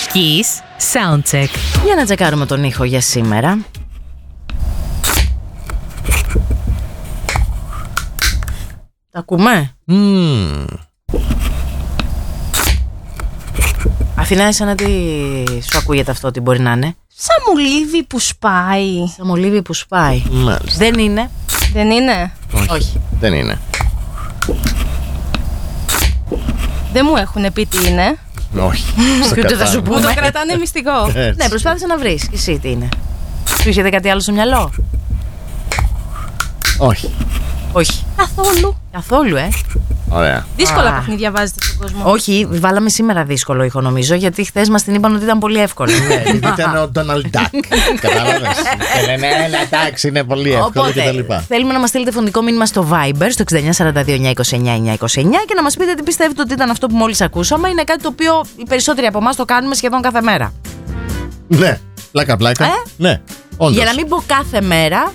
Kiss Soundcheck. Για να τσεκάρουμε τον ήχο για σήμερα. Τα ακούμε? Αθηνά, εσένα τι σου ακούγεται αυτό, τι μπορεί να είναι? Σαν μολύβι που σπάει. Σαν μολύβι που σπάει. Μάλιστα. Δεν είναι. Δεν είναι. Όχι. Δεν είναι. Δεν μου έχουν πει τι είναι. Όχι. Και ούτε θα σου Μου το πούμε. κρατάνε μυστικό. Ναι, προσπάθησε να βρεις και εσύ τι είναι. Σου είχε κάτι άλλο στο μυαλό? Όχι. Όχι. Καθόλου. Καθόλου, Ωραία. Δύσκολα παιχνίδια βάζετε στον κόσμο. Όχι, βάλαμε σήμερα δύσκολο ήχο νομίζω, γιατί χθες μας την είπαν ότι ήταν πολύ εύκολο. Ήταν ο Ντόναλντ Ντακ. Κατάλαβες. Και λένε, έλα, εντάξει, είναι πολύ εύκολο κτλ. Θέλουμε να μας στείλετε φωνητικό μήνυμα στο Viber, στο 6942-929-929 και να μας πείτε τι πιστεύετε ότι ήταν αυτό που μόλις ακούσαμε. Είναι κάτι το οποίο οι περισσότεροι από εμάς το κάνουμε σχεδόν κάθε μέρα. Ναι, πλάκα. Ναι, όντως. Για να μην πω κάθε μέρα,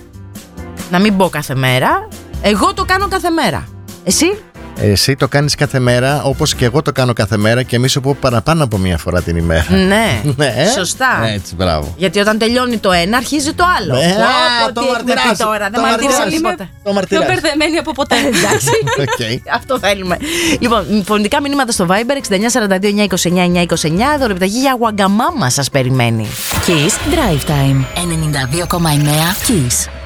εγώ το κάνω κάθε μέρα. Εσύ? Εσύ το κάνεις κάθε μέρα, όπως και εγώ το κάνω κάθε μέρα, και εμείς σου πω παραπάνω από μία φορά την ημέρα. Ναι, Ναι, σωστά. Έτσι, μπράβο. Γιατί όταν τελειώνει το ένα, αρχίζει το άλλο. Το Τι έχουμε πει τώρα, δεν μαρτυρήσα τίποτα. Το Πιο μαρτυράς. μπερδεμένη από ποτέ. Εντάξει. Οκ. Αυτό θέλουμε. Λοιπόν, φωνητικά μηνύματα στο Viber 6942-929-929. Δωρεπιταγή για Waggamama σας περιμένει. Kiss Drive Time 92,9 Kiss.